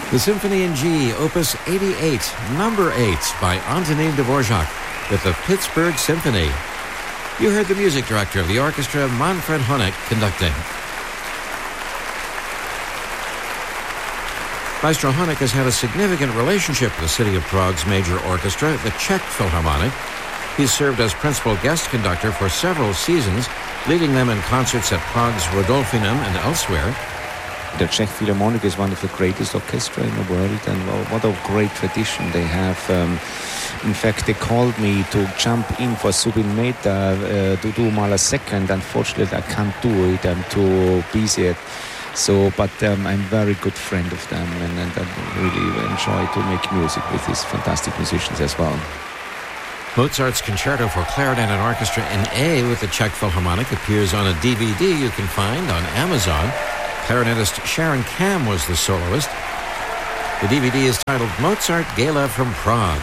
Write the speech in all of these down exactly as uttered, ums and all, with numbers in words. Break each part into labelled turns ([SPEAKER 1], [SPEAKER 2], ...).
[SPEAKER 1] The Symphony in G, Opus eighty-eight, number eight, by Antonin Dvorak, with the Pittsburgh Symphony. You heard the music director of the orchestra, Manfred Honeck, conducting. Maestro Honeck has had a significant relationship with the City of Prague's major orchestra, the Czech Philharmonic. He's served as principal guest conductor for several seasons, leading them in concerts at Prague's Rodolfinum and elsewhere.
[SPEAKER 2] The Czech Philharmonic is one of the greatest orchestra in the world, and what a great tradition they have. Um, in fact, they called me to jump in for Zubin Mehta uh, to do Mahler's second. Unfortunately, I can't do it. I'm too busy. At, so, but um, I'm a very good friend of them, and, and I really enjoy to make music with these fantastic musicians as well.
[SPEAKER 1] Mozart's Concerto for Clarinet and Orchestra in A with the Czech Philharmonic appears on a D V D you can find on Amazon. Clarinetist Sharon Kam was the soloist. The D V D is titled Mozart Gala from Prague.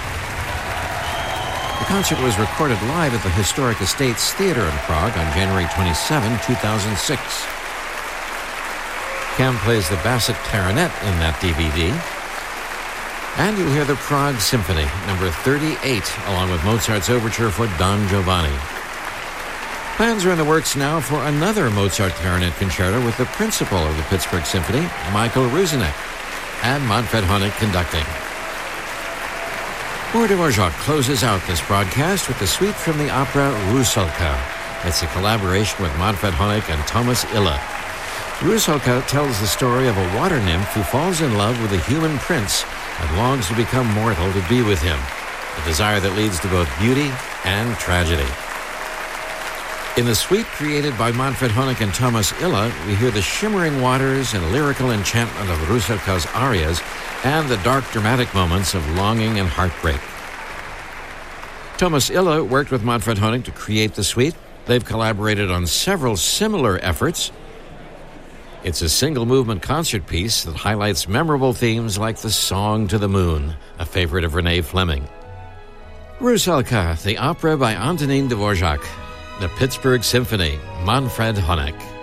[SPEAKER 1] The concert was recorded live at the Historic Estates Theatre in Prague on January twenty-seventh, two thousand six. Kam plays the Bassett clarinet in that D V D. And you'll hear the Prague Symphony, number thirty-eight, along with Mozart's overture for Don Giovanni. Plans are in the works now for another Mozart clarinet concerto with the principal of the Pittsburgh Symphony, Michael Ruzinek, and Manfred Honeck conducting. More Dvorak closes out this broadcast with the suite from the opera Rusalka. It's a collaboration with Manfred Honeck and Thomas Ille. Rusalka tells the story of a water nymph who falls in love with a human prince and longs to become mortal to be with him, a desire that leads to both beauty and tragedy. In the suite created by Manfred Honeck and Thomas Ille, we hear the shimmering waters and lyrical enchantment of Rusalka's arias and the dark dramatic moments of longing and heartbreak. Thomas Ille worked with Manfred Honeck to create the suite. They've collaborated on several similar efforts. It's a single-movement concert piece that highlights memorable themes like the Song to the Moon, a favorite of Renee Fleming. Rusalka, the opera by Antonin Dvorak, the Pittsburgh Symphony, Manfred Honeck.